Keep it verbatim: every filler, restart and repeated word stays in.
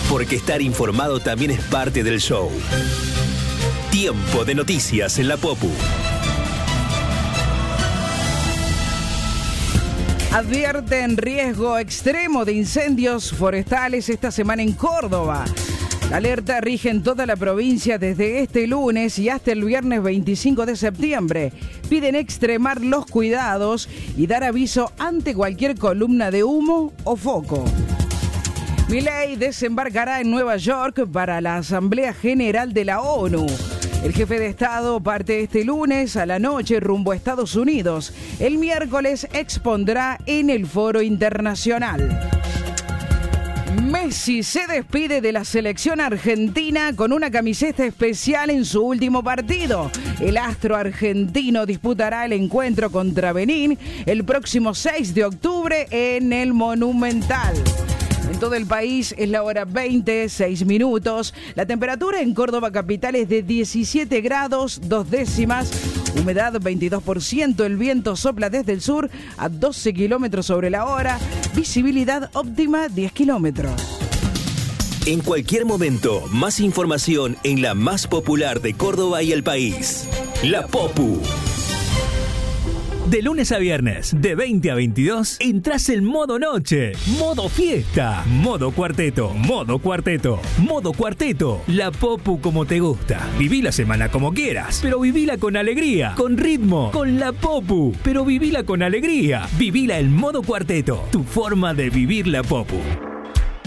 porque estar informado también es parte del show. Tiempo de noticias en la Popu. Advierten riesgo extremo de incendios forestales esta semana en Córdoba. La alerta rige en toda la provincia desde este lunes y hasta el viernes veinticinco de septiembre. Piden extremar los cuidados y dar aviso ante cualquier columna de humo o foco. Milei desembarcará en Nueva York para la Asamblea General de la ONU. El jefe de Estado parte este lunes a la noche rumbo a Estados Unidos. El miércoles expondrá en el Foro Internacional. Messi se despide de la selección argentina con una camiseta especial en su último partido. El astro argentino disputará el encuentro contra Benín el próximo seis de octubre en el Monumental. En todo el país es la hora veinte, seis minutos. La temperatura en Córdoba capital es de diecisiete grados, dos décimas. Humedad veintidós por ciento. El viento sopla desde el sur a doce kilómetros sobre la hora. Visibilidad óptima diez kilómetros. En cualquier momento, más información en la más popular de Córdoba y el país. La Popu. De lunes a viernes, de veinte a veintidós, entras en modo noche, modo fiesta, modo cuarteto, modo cuarteto, modo cuarteto. La Popu como te gusta. Viví la semana como quieras, pero vivila con alegría, con ritmo, con la Popu. Pero vivila con alegría. Vivila en modo cuarteto, tu forma de vivir la Popu.